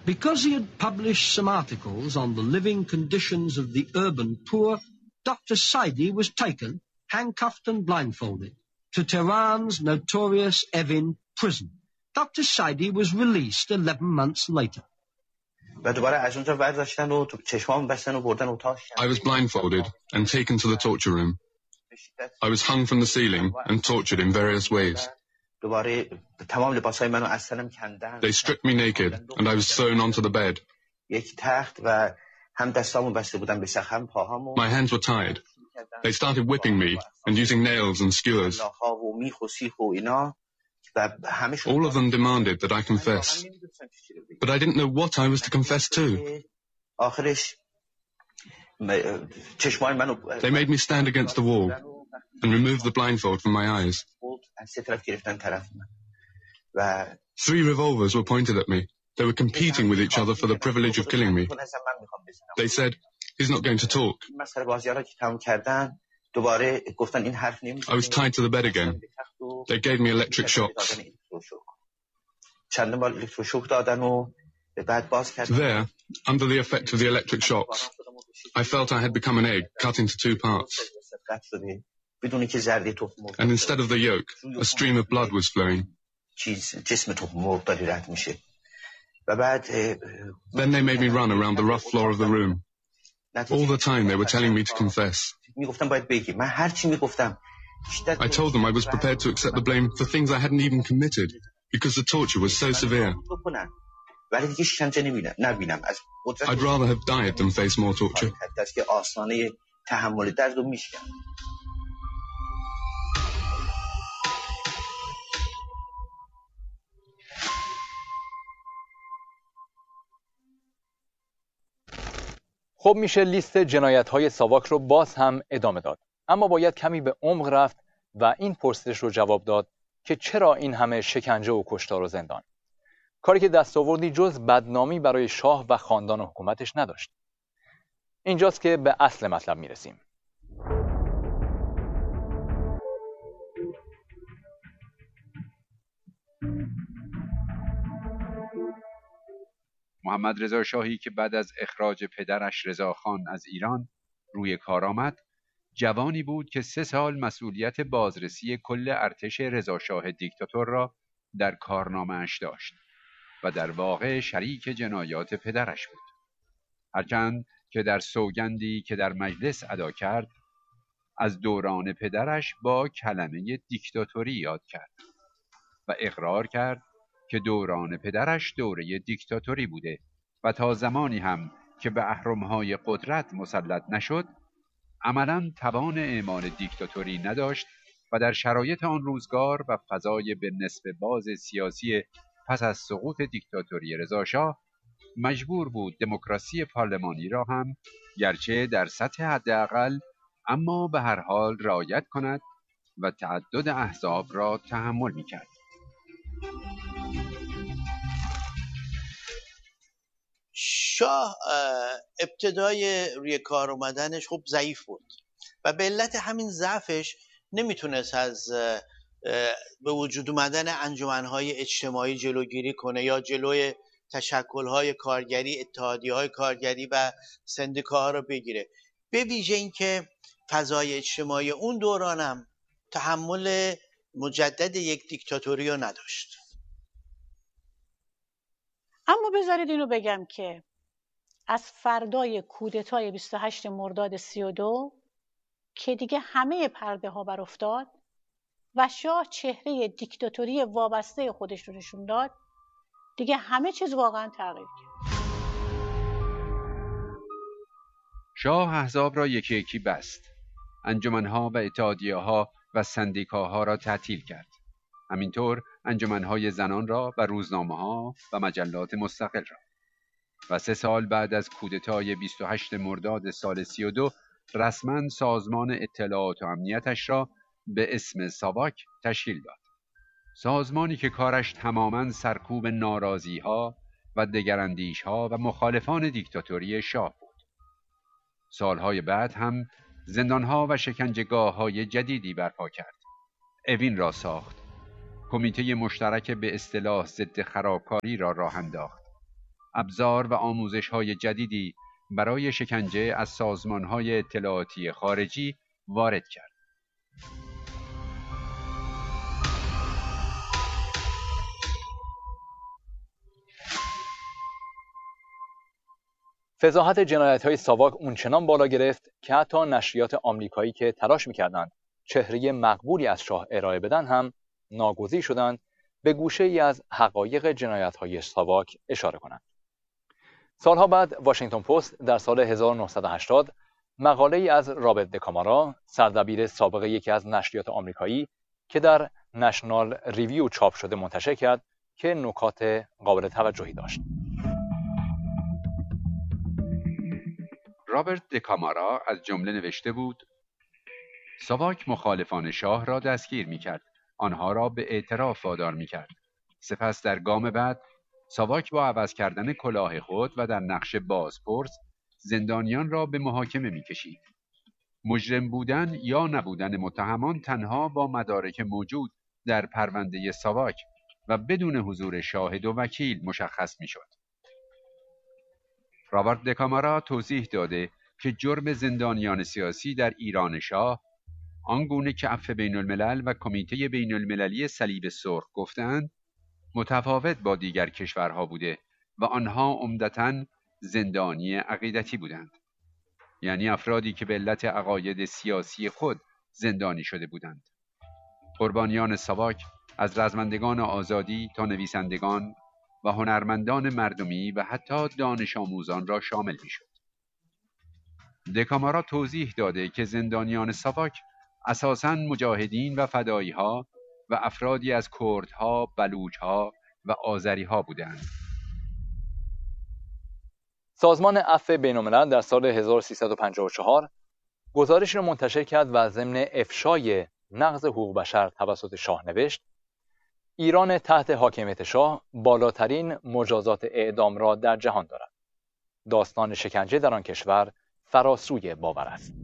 Because he had published some articles on the living conditions of the urban poor, Dr. Saidi was taken, handcuffed and blindfolded, to Tehran's notorious Evin prison. Dr. Saidi was released 11 months later. I was blindfolded and taken to the torture room. I was hung from the ceiling and tortured in various ways. They stripped me naked and I was thrown onto the bed. My hands were tied. They started whipping me and using nails and skewers. All of them demanded that I confess. But I didn't know what I was to confess to. They made me stand against the wall and removed the blindfold from my eyes. 3 revolvers were pointed at me. They were competing with each other for the privilege of killing me. They said, "He's not going to talk." I was tied to the bed again. They gave me electric shocks. There, under the effect of the electric shocks, I felt I had become an egg cut into 2 parts. And instead of the yolk, a stream of blood was flowing. Then they made me run around the rough floor of the room. All the time they were telling me to confess. I told them I was prepared to accept the blame for things I hadn't even committed, because the torture was so severe. I'd rather have died than face more torture. خب میشه لیست جنایت‌های ساواک رو باز هم ادامه داد. اما باید کمی به عمق رفت و این پرسش رو جواب داد که چرا این همه شکنجه و کشتار و زندان؟ کاری که دستاوردی جز بدنامی برای شاه و خاندان و حکومتش نداشت. اینجاست که به اصل مطلب میرسیم. محمد رضا شاهی که بعد از اخراج پدرش رضاخان از ایران روی کار آمد، جوانی بود که 3 سال مسئولیت بازرسی کل ارتش رضاشاه دیکتاتور را در کارنامه‌اش داشت و در واقع شریک جنایات پدرش بود. هرچند که در سوگندی که در مجلس ادا کرد، از دوران پدرش با کلمه دیکتاتوری یاد کرد و اقرار کرد که دوران پدرش دوره دیکتاتوری بوده و تا زمانی هم که به اهرم‌های قدرت مسلط نشد، عملاً توان اعمال دیکتاتوری نداشت و در شرایط آن روزگار و فضای به نسب باز سیاسی پس از سقوط دیکتاتوری رضاشاه مجبور بود دموکراسی پارلمانی را هم گرچه در سطح حداقل اما به هر حال رعایت کند و تعدد احزاب را تحمل می‌کرد. شاه ابتدای روی کار اومدنش خب ضعیف بود و به علت همین ضعفش نمیتونست از به وجود اومدن انجمنهای اجتماعی جلوگیری کنه یا جلوی تشکل‌های کارگری، اتحادیه‌های کارگری و سندیکاها رو بگیره. به ویژه اینکه فضای اجتماعی اون دورانم تحمل مجدد یک دیکتاتوری رو نداشت. اما بذارید اینو بگم که از فردای کودتای 28 مرداد 32 که دیگه همه پرده ها بر افتاد و شاه چهره دیکتاتوری وابسته خودش رو نشون داد، دیگه همه چیز واقعا تغییر کرد. شاه احزاب را یکی یکی بست. انجمنها و اتحادیه‌ها و سندیکاها را تعطیل کرد. همینطور انجمنهای زنان را و روزنامه‌ها و مجلات مستقل را. و 3 سال بعد از کودتای 28 مرداد سال 32 رسما سازمان اطلاعات و امنیتش را به اسم ساواک تشکیل داد. سازمانی که کارش تماماً سرکوب ناراضی‌ها و دگراندیش‌ها و مخالفان دیکتاتوری شاه بود. سالهای بعد هم زندان‌ها و شکنجهگاه‌های جدیدی برپا کرد. اوین را ساخت. کمیته مشترک به اصطلاح ضد خرابکاری را راه انداخت ابزار و آموزش‌های جدیدی برای شکنجه از سازمان‌های اطلاعاتی خارجی وارد کرد. فضاحت جنایت‌های ساواک اونچنان بالا گرفت که حتی نشریات آمریکایی که تلاش می‌کردند چهره مقبولی از شاه ارائه بدن هم ناگزیر شدند به گوشه‌ای از حقایق جنایت‌های ساواک اشاره کنند. سالها بعد واشنگتن پست در سال 1980 مقاله‌ای از رابرت دکامارا، سردبیر سابق یکی از نشریات آمریکایی که در نشنال ریویو چاپ شده منتشر کرد که نکات قابل توجهی داشت. رابرت دکامارا از جمله نوشته بود: ساواک مخالفان شاه را دستگیر می‌کرد، آنها را به اعتراف وادار می‌کرد. سپس در گام بعد ساواک با عوض کردن کلاه خود و در نقش بازپرس زندانیان را به محاکمه می‌کشید. مجرم بودن یا نبودن متهمان تنها با مدارک موجود در پرونده ساواک و بدون حضور شاهد و وکیل مشخص می‌شد. رابرت دکامارا توضیح داده که جرم زندانیان سیاسی در ایران شاه، آنگونه که عفو بین الملل و کمیته بین المللی صلیب سرخ گفتند، متفاوت با دیگر کشورها بوده و آنها عمدتاً زندانی عقیدتی بودند، یعنی افرادی که به علت عقاید سیاسی خود زندانی شده بودند. قربانیان ساواک از رزمندگان آزادی تا نویسندگان و هنرمندان مردمی و حتی دانش آموزان را شامل می‌شد. دکامارا توضیح داده که زندانیان ساواک اساساً مجاهدین و فدایی‌ها و افرادی از کردها، بلوچ‌ها و آذری‌ها بودند. سازمان عفو بین‌الملل در سال 1354 گزارشی را منتشر کرد و ضمن افشای نقض حقوق بشر توسط شاه نوشت: ایران تحت حاکمیت شاه بالاترین مجازات اعدام را در جهان دارد. داستان شکنجه در آن کشور فراسوی باور است.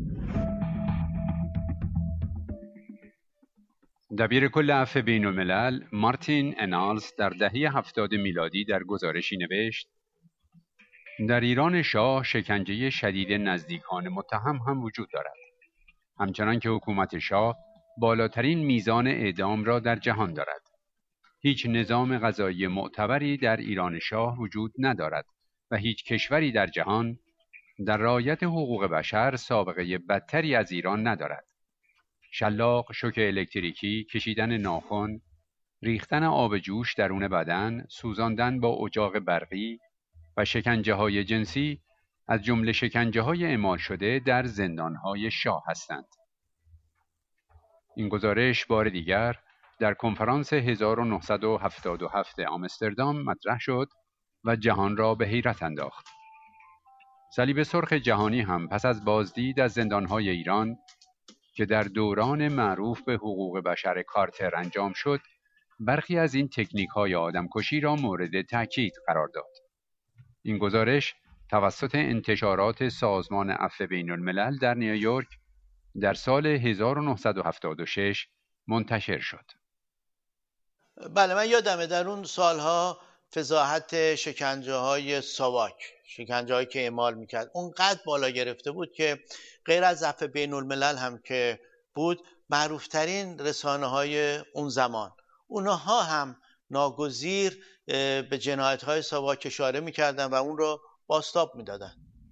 دبیر کل عفو بین الملل مارتین انالز در دهه 70 میلادی در گزارشی نوشت: در ایران شاه شکنجه شدید نزدیکان متهم هم وجود دارد، همچنان که حکومت شاه بالاترین میزان اعدام را در جهان دارد. هیچ نظام قضایی معتبری در ایران شاه وجود ندارد و هیچ کشوری در جهان در رعایت حقوق بشر سابقه بدتری از ایران ندارد. شلاق، شوک الکتریکی، کشیدن ناخن، ریختن آب جوش درون بدن، سوزاندن با اجاق برقی و شکنجه‌های جنسی از جمله شکنجه‌های اعمال شده در زندان‌های شاه هستند. این گزارش بار دیگر در کنفرانس 1977 آمستردام مطرح شد و جهان را به حیرت انداخت. صلیب سرخ جهانی هم پس از بازدید از زندان‌های ایران که در دوران معروف به حقوق بشر کارتر انجام شد، برخی از این تکنیک‌های آدمکشی را مورد تاکید قرار داد. این گزارش توسط انتشارات سازمان عفو بین الملل در نیویورک در سال 1976 منتشر شد. بله، من یادمه در اون سالها فضاحت شکنجه‌های ساواک، شکنجه‌هایی که اعمال میکرد، اونقدر بالا گرفته بود که غیر از عفو بین الملل هم که بود، معروفترین رسانه‌های اون زمان، اونها هم ناگزیر به جنایت‌های ساواک اشاره میکردن و اون رو بازتاب میدادن.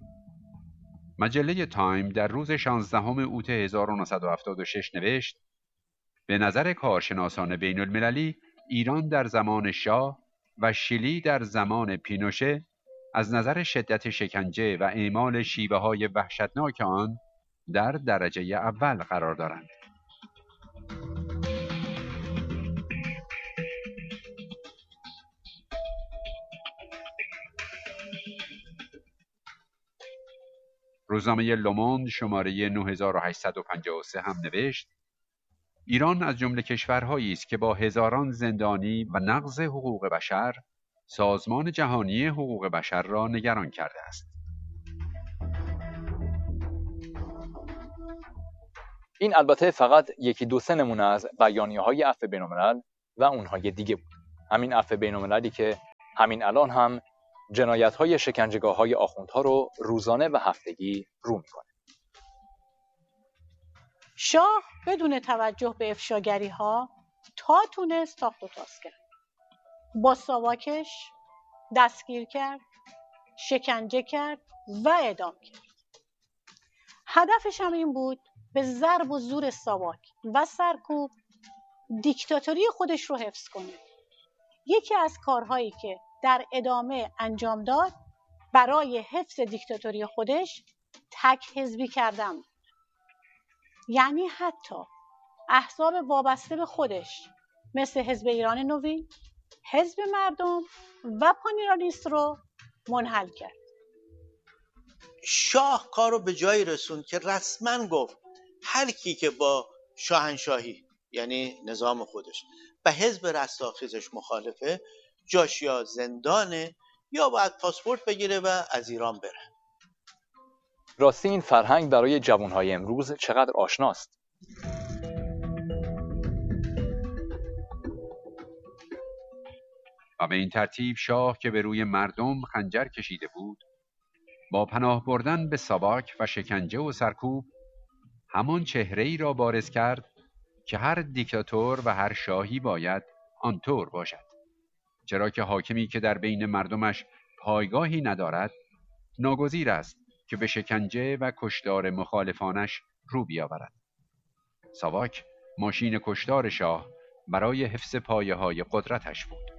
مجله تایم در روز 16 اوت 1976 نوشت: به نظر کارشناسان بین المللی، ایران در زمان شاه و شیلی در زمان پینوشه از نظر شدت شکنجه و اعمال شیوه‌های وحشتناک آن در درجه اول قرار دارند. روزنامه لوموند شماره 9853 هم نوشت: ایران از جمله کشورهایی است که با هزاران زندانی و نقض حقوق بشر سازمان جهانی حقوق بشر را نگران کرده است. این البته فقط یکی دو سه نمونه از بیانیه‌های عفو بین‌الملل و اونهای دیگه بود. همین عفو بین‌المللی که همین الان هم جنایت‌های شکنجهگاه‌های آخوندها رو روزانه و هفتگی رو میکنه. شاه بدون توجه به افشاگری‌ها تا تونست تاخت و تاز کرد. با ساواکش دستگیر کرد، شکنجه کرد و اعدام کرد. هدفش هم این بود به ضرب و زور ساواک و سرکوب دیکتاتوری خودش رو حفظ کنه. یکی از کارهایی که در ادامه انجام داد برای حفظ دیکتاتوری خودش تک حزبی کردن. یعنی حتی احزاب وابسته به خودش مثل حزب ایران نوین، حزب مردم و پانیرالیست رو منحل کرد. شاه کار رو به جایی رسوند که رسما گفت هر کی که با شاهنشاهی یعنی نظام خودش و حزب رستاخیزش مخالفه، جاش یا زندانه یا باید پاسپورت بگیره و از ایران بره. راستی این فرهنگ برای جوانهای امروز چقدر آشناست. و به این ترتیب شاه که به روی مردم خنجر کشیده بود، با پناه بردن به ساواک و شکنجه و سرکوب همان چهره‌ای را بارز کرد که هر دیکتاتور و هر شاهی باید آنطور باشد، چرا که حاکمی که در بین مردمش پایگاهی ندارد ناگزیر است که به شکنجه و کشتار مخالفانش رو بیاورد. ساواک ماشین کشتار شاه برای حفظ پایه‌های قدرتش بود.